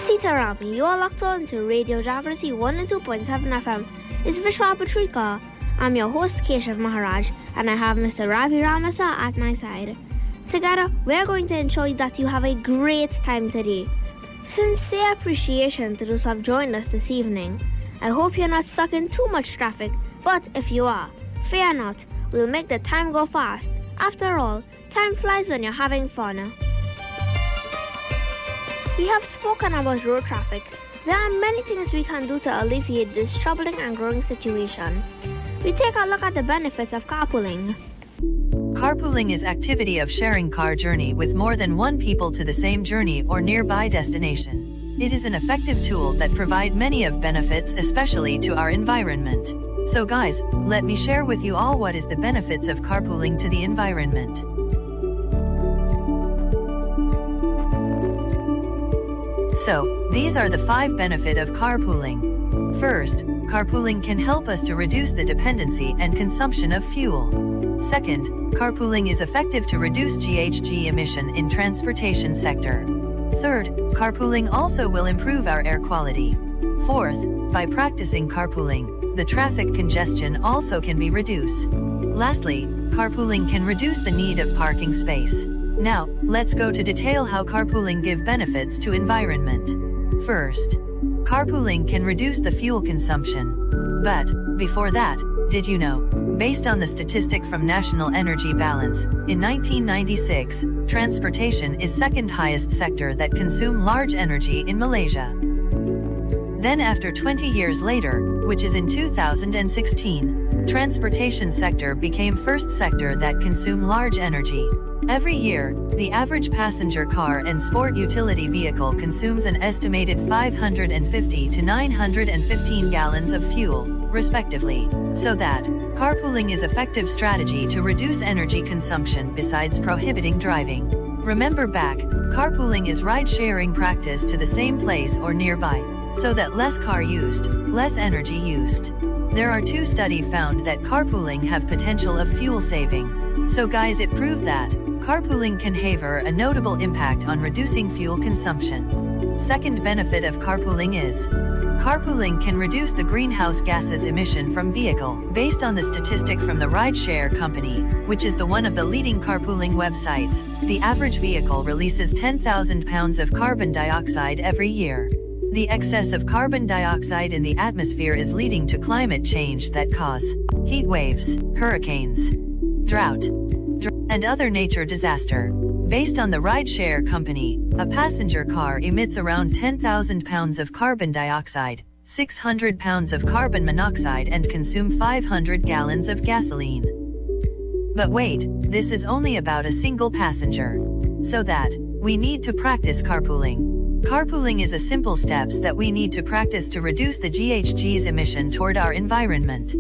Sitaram, you are locked on to Radio Jagrati 102.7 FM. It's Vishwa Patrika. I'm your host Keshav Maharaj and I have Mr. Ravi Ramasa at my side. Together, we're going to ensure that you have a great time today. Sincere appreciation to those who have joined us this evening. I hope you're not stuck in too much traffic, but if you are, fear not, we'll make the time go fast. After all, time flies when you're having fun. We have spoken about road traffic. There are many things we can do to alleviate this troubling and growing situation. We take a look at the benefits of carpooling. Carpooling is activity of sharing car journey with more than one people to the same journey or nearby destination. It is an effective tool that provide many of benefits, especially to our environment. So guys, let me share with you all what is the benefits of carpooling to the environment. So, these are the 5 benefits of carpooling. First, carpooling can help us to reduce the dependency and consumption of fuel. Second, carpooling is effective to reduce GHG emission in transportation sector. Third, carpooling also will improve our air quality. Fourth, by practicing carpooling, the traffic congestion also can be reduced. Lastly, carpooling can reduce the need of parking space. Now, let's go to detail how carpooling give benefits to environment. First, carpooling can reduce the fuel consumption. But, before that, did you know? Based on the statistic from National Energy Balance, in 1996, transportation is second highest sector that consume large energy in Malaysia. Then after 20 years later, which is in 2016, transportation sector became first sector that consume large energy. Every year, the average passenger car and sport utility vehicle consumes an estimated 550 to 915 gallons of fuel, respectively. So that, carpooling is effective strategy to reduce energy consumption besides prohibiting driving. Remember back, carpooling is ride-sharing practice to the same place or nearby, so that less car used, less energy used. There are 2 studies found that carpooling have potential of fuel saving. So guys, it proved that carpooling can have a notable impact on reducing fuel consumption. Second benefit of carpooling is carpooling can reduce the greenhouse gases emission from vehicle. Based on the statistic from the rideshare company, which is the one of the leading carpooling websites, the average vehicle releases 10,000 pounds of carbon dioxide every year. The excess of carbon dioxide in the atmosphere is leading to climate change that cause heat waves, hurricanes, drought, and other nature disaster. Based on the rideshare company, a passenger car emits around 10,000 pounds of carbon dioxide, 600 pounds of carbon monoxide and consume 500 gallons of gasoline. But wait, this is only about a single passenger. So that, we need to practice carpooling. Carpooling is a simple steps that we need to practice to reduce the GHG's emission toward our environment.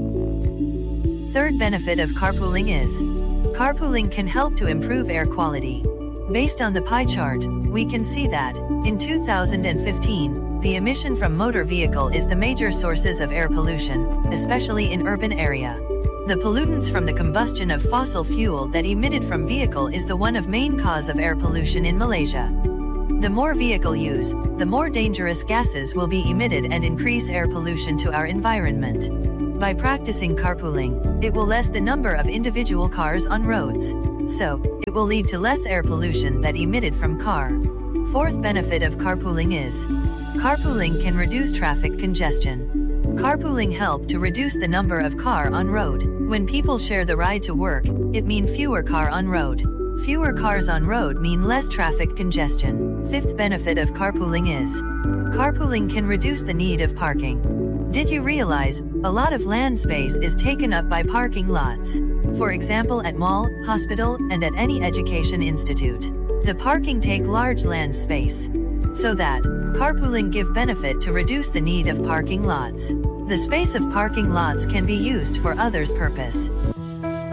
Third benefit of carpooling is carpooling can help to improve air quality. Based on the pie chart, we can see that, in 2015, the emission from motor vehicle is the major sources of air pollution, especially in urban area. The pollutants from the combustion of fossil fuel that emitted from vehicle is the one of main cause of air pollution in Malaysia. The more vehicle use, the more dangerous gases will be emitted and increase air pollution to our environment. By practicing carpooling, it will lessen the number of individual cars on roads. So, it will lead to less air pollution that emitted from car. Fourth benefit of carpooling is carpooling can reduce traffic congestion. Carpooling help to reduce the number of car on road. When people share the ride to work, it mean fewer car on road. Fewer cars on road mean less traffic congestion. Fifth benefit of carpooling is carpooling can reduce the need of parking. Did you realize a lot of land space is taken up by parking lots? For example, at mall, hospital, and at any education institute. The parking take large land space. So that carpooling give benefit to reduce the need of parking lots. The space of parking lots can be used for others' purpose.